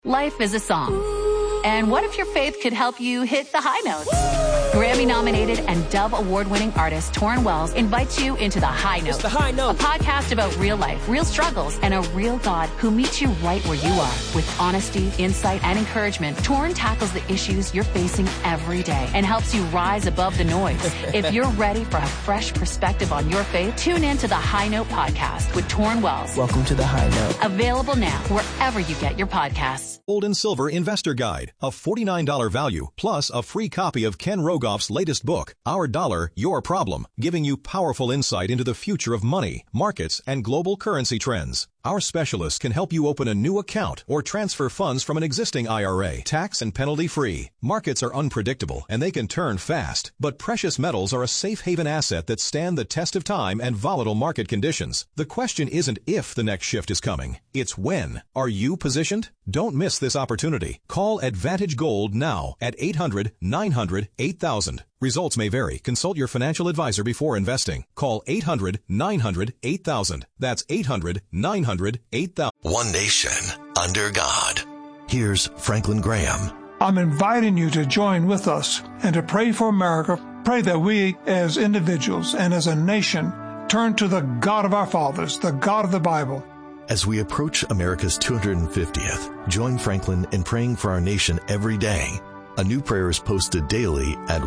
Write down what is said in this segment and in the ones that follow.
Life is a song. And what if your faith could help you hit the high notes? Grammy-nominated and Dove Award-winning artist Torrin Wells invites you into The High Note. It's The High Note. A podcast about real life, real struggles, and a real God who meets you right where you are. With honesty, insight, and encouragement, Torrin tackles the issues you're facing every day and helps you rise above the noise. If you're ready for a fresh perspective on your faith, tune in to The High Note podcast with Torrin Wells. Welcome to The High Note. Available now wherever you get your podcasts. Gold and Silver Investor Guide, a $49 value, plus a free copy of Ken Rogoff's latest book, Our Dollar, Your Problem, giving you powerful insight into the future of money, markets, and global currency trends. Our specialists can help you open a new account or transfer funds from an existing IRA, tax and penalty-free. Markets are unpredictable and they can turn fast, but precious metals are a safe haven asset that stand the test of time and volatile market conditions. The question isn't if the next shift is coming, it's when. Are you positioned? Don't miss this opportunity. Call Advantage Gold now at 800-900-8000. Results may vary. Consult your financial advisor before investing. Call 800-900-8000. That's 800-900-8000. One nation under God. Here's Franklin Graham. I'm inviting you to join with us and to pray for America. Pray that we as individuals and as a nation turn to the God of our fathers, the God of the Bible. As we approach America's 250th, join Franklin in praying for our nation every day. A new prayer is posted daily at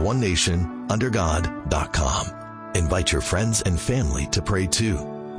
onenationundergod.com. Invite your friends and family to pray too.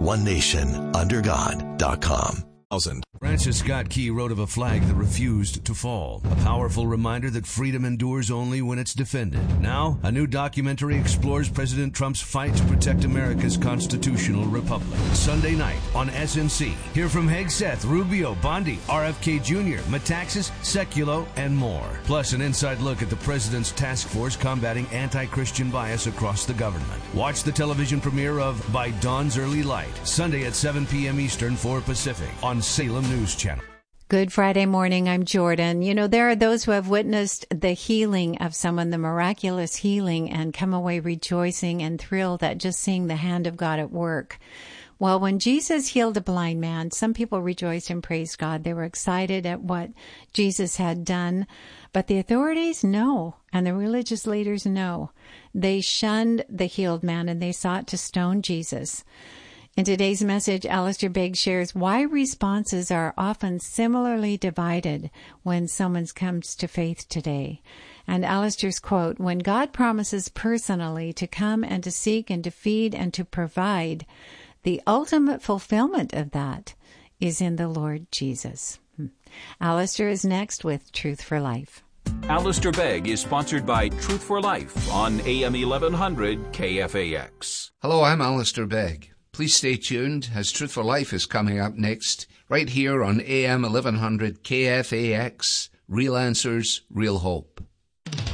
onenationundergod.com. Francis Scott Key wrote of a flag that refused to fall, a powerful reminder that freedom endures only when it's defended. Now, a new documentary explores President Trump's fight to protect America's constitutional republic. Sunday night on SNC. Hear from Hegseth, Rubio, Bondi, RFK Jr., Metaxas, Sekulow, and more. Plus, an inside look at the president's task force combating anti-Christian bias across the government. Watch the television premiere of By Dawn's Early Light, Sunday at 7 p.m. Eastern, 4 Pacific, on Salem News Channel. Good Friday morning. I'm Jordan. You know, there are those who have witnessed the healing of someone, the miraculous healing, and come away rejoicing and thrilled at just seeing the hand of God at work. Well, when Jesus healed a blind man, some people rejoiced and praised God. They were excited at what Jesus had done. But the authorities, no. And the religious leaders, no. They shunned the healed man and they sought to stone Jesus. In today's message, Alistair Begg shares why responses are often similarly divided when someone comes to faith today. And Alistair's quote, when God promises personally to come and to seek and to feed and to provide, the ultimate fulfillment of that is in the Lord Jesus. Alistair is next with Truth for Life. Alistair Begg is sponsored by Truth for Life on AM 1100 KFAX. Hello, I'm Alistair Begg. Please stay tuned as Truth for Life is coming up next, right here on AM 1100 KFAX, Real Answers, Real Hope.